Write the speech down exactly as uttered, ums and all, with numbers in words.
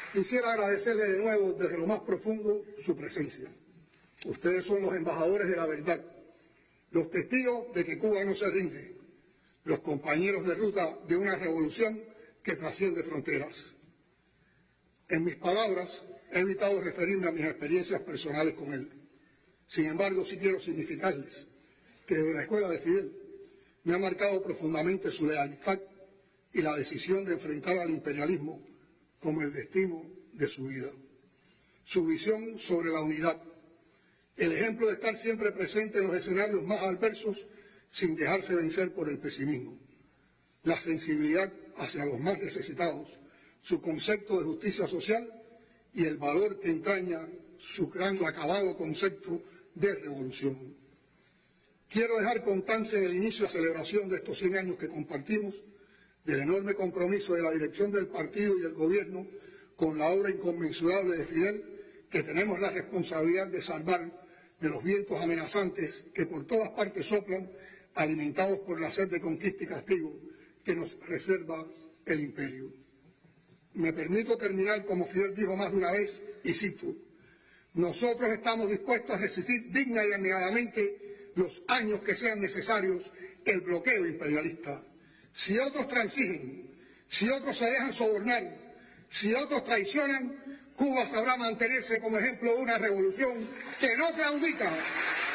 Quisiera agradecerle de nuevo desde lo más profundo su presencia. Ustedes son los embajadores de la verdad, los testigos de que Cuba no se rinde, los compañeros de ruta de una revolución que trasciende fronteras. En mis palabras, he evitado referirme a mis experiencias personales con él. Sin embargo, sí quiero significarles que desde la escuela de Fidel me ha marcado profundamente su lealtad y la decisión de enfrentar al imperialismo como el destino de su vida. Su visión sobre la unidad, el ejemplo de estar siempre presente en los escenarios más adversos sin dejarse vencer por el pesimismo, la sensibilidad hacia los más necesitados, su concepto de justicia social y el valor que entraña su gran acabado concepto de revolución. Quiero dejar constancia en el inicio de la celebración de estos cien años que compartimos del enorme compromiso de la dirección del partido y el gobierno con la obra inconmensurable de Fidel, que tenemos la responsabilidad de salvar de los vientos amenazantes que por todas partes soplan, alimentados por la sed de conquista y castigo que nos reserva el imperio. Me permito terminar como Fidel dijo más de una vez, y cito: nosotros estamos dispuestos a resistir digna y abnegadamente los años que sean necesarios el bloqueo imperialista. Si otros transigen, si otros se dejan sobornar, si otros traicionan, Cuba sabrá mantenerse como ejemplo de una revolución que no claudica,